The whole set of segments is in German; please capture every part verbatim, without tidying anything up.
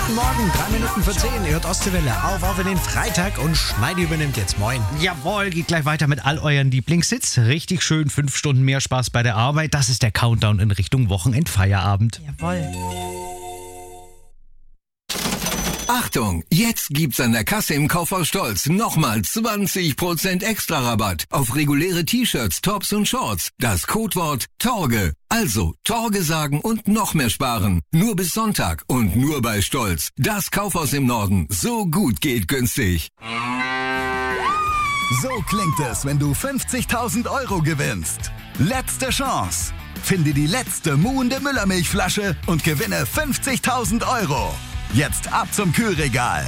Guten Morgen, drei Minuten für zehn. Ihr hört Ostseewelle auf, auf in den Freitag und Schneidi übernimmt jetzt. Moin. Jawohl, geht gleich weiter mit all euren Lieblingshits. Richtig schön, fünf Stunden mehr Spaß bei der Arbeit. Das ist der Countdown in Richtung Wochenendfeierabend. Jawohl. Achtung, jetzt gibt's an der Kasse im Kaufhaus Stolz nochmal zwanzig Prozent extra Rabatt auf reguläre T-Shirts, Tops und Shorts. Das Codewort Torge. Also Torge sagen und noch mehr sparen. Nur bis Sonntag und nur bei Stolz. Das Kaufhaus im Norden. So gut geht günstig. So klingt es, wenn du fünfzigtausend Euro gewinnst. Letzte Chance. Finde die letzte muhende Müllermilchflasche und gewinne fünfzigtausend Euro. Jetzt ab zum Kühlregal.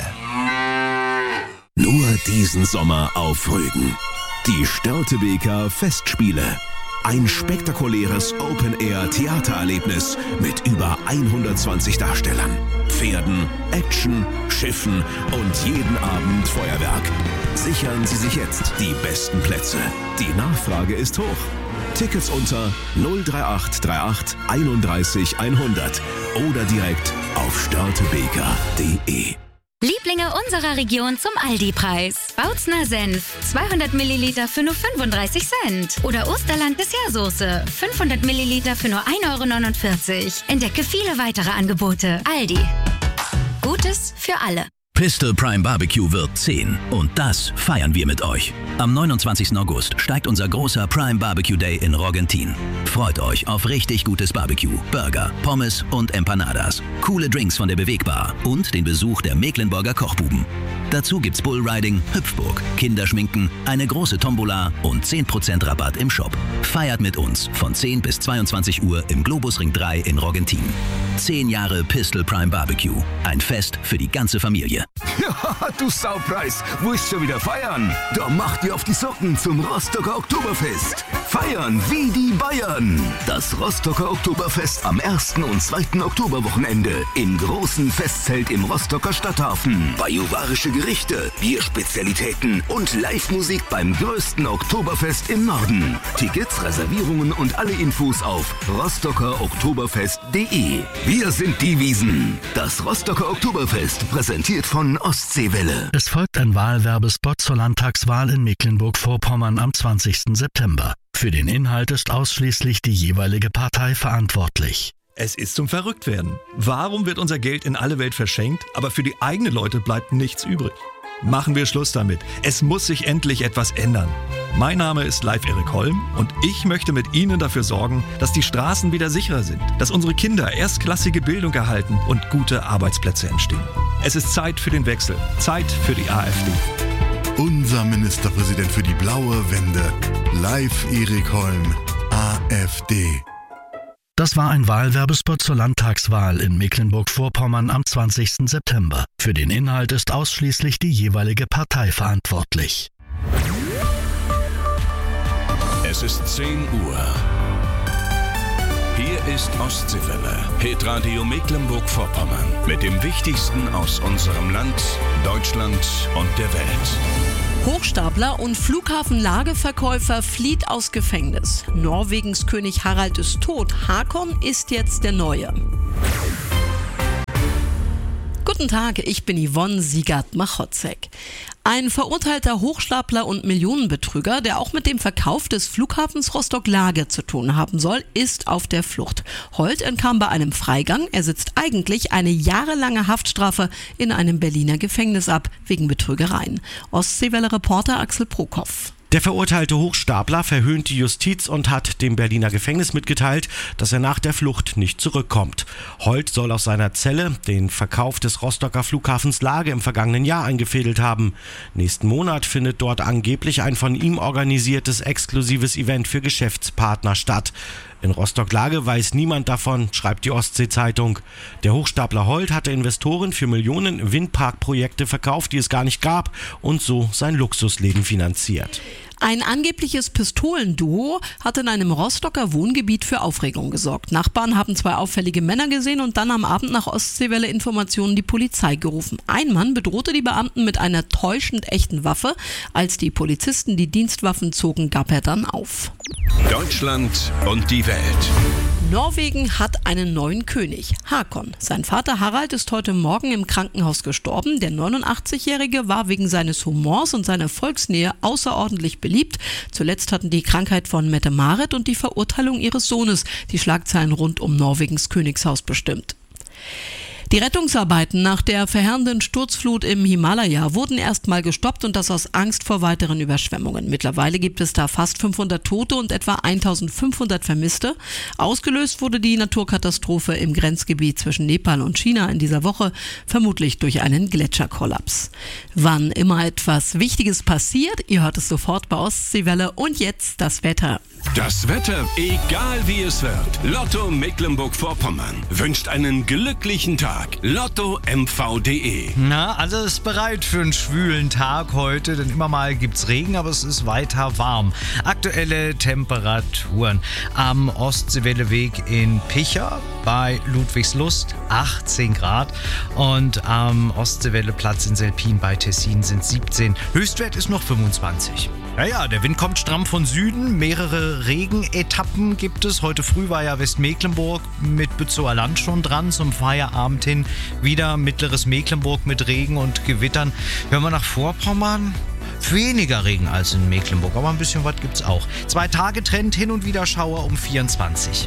Nur diesen Sommer auf Rügen. Die Störtebeker Festspiele. Ein spektakuläres Open-Air-Theatererlebnis mit über hundertzwanzig Darstellern, Pferden, Action, Schiffen und jeden Abend Feuerwerk. Sichern Sie sich jetzt die besten Plätze. Die Nachfrage ist hoch. Tickets unter null drei acht drei acht einunddreißig hundert oder direkt auf störtebeker punkt de. Lieblinge unserer Region zum Aldi-Preis. Bautzner Senf, zweihundert Milliliter für nur fünfunddreißig Cent. Oder Osterland Dessertsoße, fünfhundert Milliliter für nur ein Euro neunundvierzig. Entdecke viele weitere Angebote. Aldi. Gutes für alle. Pistol Prime Barbecue wird zehn und das feiern wir mit euch. Am neunundzwanzigsten August steigt unser großer Prime Barbecue Day in Rogentin. Freut euch auf richtig gutes Barbecue, Burger, Pommes und Empanadas, coole Drinks von der Bewegbar und den Besuch der Mecklenburger Kochbuben. Dazu gibt's Bullriding, Hüpfburg, Kinderschminken, eine große Tombola und zehn Prozent Rabatt im Shop. Feiert mit uns von zehn bis zweiundzwanzig Uhr im Globusring drei in Rogentin. Zehn Jahre Pistol Prime Barbecue. Ein Fest für die ganze Familie. Ja, du Saupreis, willst schon wieder feiern? Da macht ihr auf die Socken zum Rostocker Oktoberfest. Feiern wie die Bayern. Das Rostocker Oktoberfest am ersten und zweiten Oktoberwochenende im großen Festzelt im Rostocker Stadthafen. Bajuwarische Gerichte, Bierspezialitäten und Live-Musik beim größten Oktoberfest im Norden. Tickets, Reservierungen und alle Infos auf rostocker oktoberfest punkt de. Wir sind die Wiesen. Das Rostocker Oktoberfest, präsentiert von Ostseewelle. Es folgt ein Wahlwerbespot zur Landtagswahl in Mecklenburg-Vorpommern am zwanzigsten September. Für den Inhalt ist ausschließlich die jeweilige Partei verantwortlich. Es ist zum Verrücktwerden. Warum wird unser Geld in alle Welt verschenkt, aber für die eigenen Leute bleibt nichts übrig? Machen wir Schluss damit. Es muss sich endlich etwas ändern. Mein Name ist Live Erik Holm und ich möchte mit Ihnen dafür sorgen, dass die Straßen wieder sicherer sind, dass unsere Kinder erstklassige Bildung erhalten und gute Arbeitsplätze entstehen. Es ist Zeit für den Wechsel, Zeit für die AfD. Unser Ministerpräsident für die blaue Wende, Live Erik Holm, AfD. Das war ein Wahlwerbespot zur Landtagswahl in Mecklenburg-Vorpommern am zwanzigsten September. Für den Inhalt ist ausschließlich die jeweilige Partei verantwortlich. Es ist zehn Uhr. Hier ist Ostseewelle, Hitradio Mecklenburg-Vorpommern. Mit dem Wichtigsten aus unserem Land, Deutschland und der Welt. Hochstapler und Flughafenlagerverkäufer flieht aus Gefängnis. Norwegens König Harald ist tot. Hakon ist jetzt der Neue. Guten Tag, ich bin Yvonne Siegert-Machotzek. Ein verurteilter Hochstapler und Millionenbetrüger, der auch mit dem Verkauf des Flughafens Rostock-Lage zu tun haben soll, ist auf der Flucht. Holt entkam bei einem Freigang. Er sitzt eigentlich eine jahrelange Haftstrafe in einem Berliner Gefängnis ab, wegen Betrügereien. Ostseewelle-Reporter Axel Prokopf. Der verurteilte Hochstapler verhöhnt die Justiz und hat dem Berliner Gefängnis mitgeteilt, dass er nach der Flucht nicht zurückkommt. Holt soll aus seiner Zelle den Verkauf des Rostocker Flughafens Lage im vergangenen Jahr eingefädelt haben. Nächsten Monat findet dort angeblich ein von ihm organisiertes exklusives Event für Geschäftspartner statt. In Rostock-Lage weiß niemand davon, schreibt die Ostsee-Zeitung. Der Hochstapler Holt hatte Investoren für Millionen Windparkprojekte verkauft, die es gar nicht gab, und so sein Luxusleben finanziert. Ein angebliches Pistolenduo hat in einem Rostocker Wohngebiet für Aufregung gesorgt. Nachbarn haben zwei auffällige Männer gesehen und dann am Abend nach Ostseewelle-Informationen die Polizei gerufen. Ein Mann bedrohte die Beamten mit einer täuschend echten Waffe. Als die Polizisten die Dienstwaffen zogen, gab er dann auf. Deutschland und die Welt. Norwegen hat einen neuen König, Hakon. Sein Vater Harald ist heute Morgen im Krankenhaus gestorben. Der neunundachtzigjährige war wegen seines Humors und seiner Volksnähe außerordentlich beliebt. Zuletzt hatten die Krankheit von Mette-Marit und die Verurteilung ihres Sohnes die Schlagzeilen rund um Norwegens Königshaus bestimmt. Die Rettungsarbeiten nach der verheerenden Sturzflut im Himalaya wurden erstmal gestoppt und das aus Angst vor weiteren Überschwemmungen. Mittlerweile gibt es da fast fünfhundert Tote und etwa eintausendfünfhundert Vermisste. Ausgelöst wurde die Naturkatastrophe im Grenzgebiet zwischen Nepal und China in dieser Woche, vermutlich durch einen Gletscherkollaps. Wann immer etwas Wichtiges passiert, ihr hört es sofort bei Ostseewelle. Und jetzt das Wetter. Das Wetter, egal wie es wird. Lotto Mecklenburg-Vorpommern wünscht einen glücklichen Tag. Lotto M V punkt de. Na, alles bereit für einen schwülen Tag heute, denn immer mal gibt's Regen, aber es ist weiter warm. Aktuelle Temperaturen am Ostseewelleweg in Picha bei Ludwigslust achtzehn Grad und am Ostseewelleplatz in Selpin bei Tessin sind siebzehn. Höchstwert ist noch fünfundzwanzig. Ja, ja, der Wind kommt stramm von Süden. Mehrere Regenetappen gibt es. Heute früh war ja Westmecklenburg mit Bützower Land schon dran. Zum Feierabend hin wieder mittleres Mecklenburg mit Regen und Gewittern. Hören wir nach Vorpommern. Weniger Regen als in Mecklenburg, aber ein bisschen was gibt's auch. Zwei Tage Trend, hin und wieder Schauer um vierundzwanzig.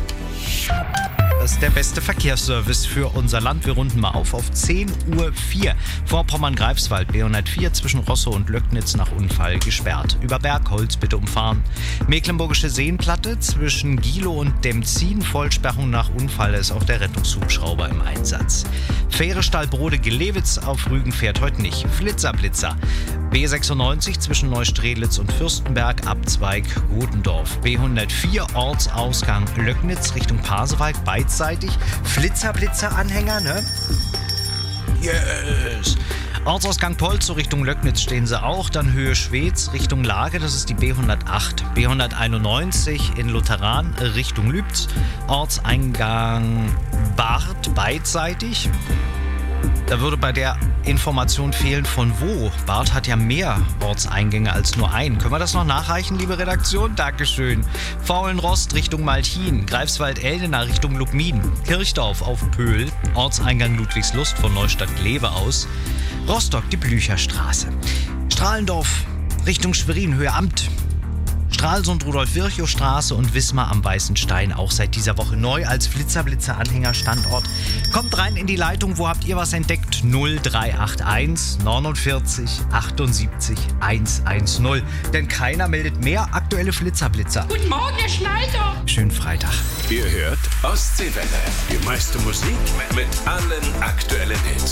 Das ist der beste Verkehrsservice für unser Land. Wir runden mal auf auf zehn Uhr vier. Vorpommern-Greifswald, B hundertvier zwischen Rosso und Löcknitz nach Unfall gesperrt. Über Bergholz bitte umfahren. Mecklenburgische Seenplatte zwischen Gielo und Demzin, Vollsperrung nach Unfall, da ist auch der Rettungshubschrauber im Einsatz. Fähre Stallbrode-Gelewitz auf Rügen fährt heute nicht. Flitzer-Blitzer. B sechsundneunzig zwischen Neustrelitz und Fürstenberg, Abzweig Godendorf. B hundertvier Ortsausgang Löcknitz Richtung Pasewalk, beidseitig. Flitzer-Blitzer-Anhänger, ne? Yes! Ortsausgang Polzow Richtung Löcknitz stehen sie auch. Dann Höhe Schwez Richtung Lage, das ist die B hundertacht. B hunderteinundneunzig in Lutheran Richtung Lübz. Ortseingang Barth, beidseitig. Da würde bei der Information fehlen, von wo. Barth hat ja mehr Ortseingänge als nur einen. Können wir das noch nachreichen, liebe Redaktion? Dankeschön. Faulenrost Richtung Malchin, Greifswald-Eldena Richtung Lubmin, Kirchdorf auf Pöhl, Ortseingang Ludwigslust von Neustadt-Glewe aus, Rostock die Blücherstraße, Strahlendorf Richtung Schwerin, Höhe Amt, Stralsund Rudolf-Virchow-Straße und Wismar am Weißen Stein, auch seit dieser Woche neu als Flitzer-Blitzer-Anhänger-Standort. Kommt rein in die Leitung, wo habt ihr was entdeckt? null drei acht eins neunundvierzig achtundsiebzig hundertzehn. Denn keiner meldet mehr aktuelle Flitzer-Blitzer. Guten Morgen, Herr Schneider. Schönen Freitag. Ihr hört Ostseewelle. Die meiste Musik mit allen aktuellen Hits.